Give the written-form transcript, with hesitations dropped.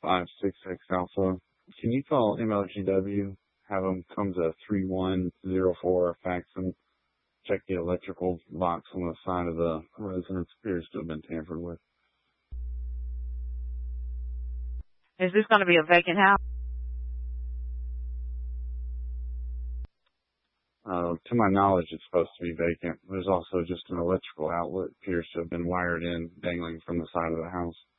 566 Alpha. Can you call MLGW, have them come to 3104 Faxon, check the electrical box on the side of the residence appears to have been tampered with. Is this going to be a vacant house? To my knowledge, it's supposed to be vacant. There's also just an electrical outlet appears to have been wired in, dangling from the side of the house.